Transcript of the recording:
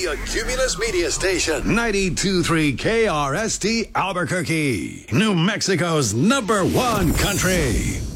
a Cumulus Media Station. 92.3 KRST Albuquerque, New Mexico's #1 country.